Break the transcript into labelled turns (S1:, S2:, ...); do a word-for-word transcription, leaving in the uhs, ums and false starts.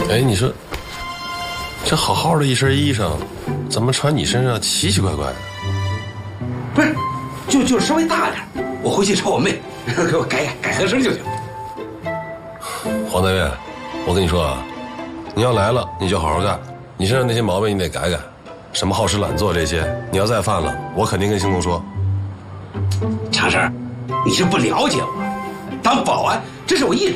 S1: 哎，你说这好好的一身衣裳，怎么穿你身上奇奇怪怪的？
S2: 不是，就就稍微大点，我回去找我妹给我改改改合身就行。
S1: 黄大岳，我跟你说啊，你要来了你就好好干，你身上那些毛病你得改改，什么好吃懒做这些，你要再犯了，我肯定跟兴东说。
S2: 常生，你是不了解我，当保安这是我一直